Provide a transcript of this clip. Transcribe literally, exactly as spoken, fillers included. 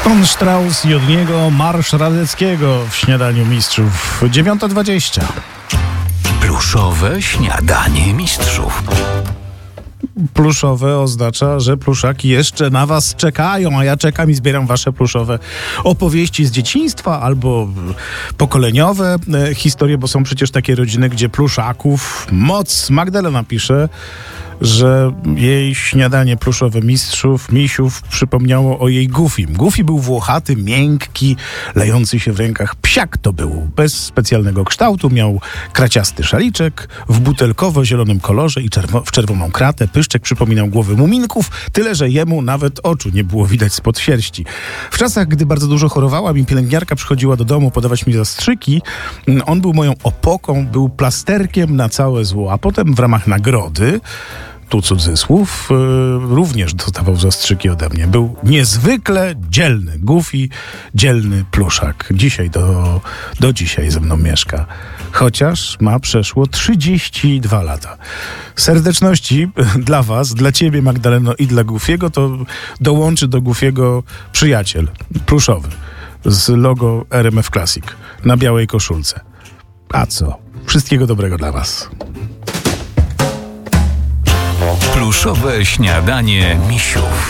Von Strauss i od niego Marsz Radeckiego w Śniadaniu Mistrzów. dziewiąta dwadzieścia. Pluszowe śniadanie mistrzów. Pluszowe oznacza, że pluszaki jeszcze na was czekają, a ja czekam i zbieram wasze pluszowe opowieści z dzieciństwa albo pokoleniowe e, historie, bo są przecież takie rodziny, gdzie pluszaków moc. Magdalena pisze, że jej śniadanie pluszowe mistrzów, misiów przypomniało o jej Goofim. Goofy był włochaty, miękki, lejący się w rękach psiak to był. Bez specjalnego kształtu, miał kraciasty szaliczek w butelkowo-zielonym kolorze i czerwo- w czerwoną kratę. Pyszczek przypominał głowy muminków, tyle że jemu nawet oczu nie było widać spod sierści. W czasach, gdy bardzo dużo chorowałam i pielęgniarka przychodziła do domu podawać mi zastrzyki, on był moją opoką, był plasterkiem na całe zło, a potem w ramach nagrody, tu cudzysłów, yy, również dostawał zastrzyki ode mnie. Był niezwykle dzielny. Goofy, dzielny pluszak. Dzisiaj do, do dzisiaj ze mną mieszka. Chociaż ma przeszło trzydzieści dwa lata. Serdeczności dla was, dla ciebie, Magdaleno, i dla Goofiego, to dołączy do Goofiego przyjaciel pluszowy z logo R M F Classic na białej koszulce. A co? Wszystkiego dobrego dla was. Pluszowe śniadanie misiów.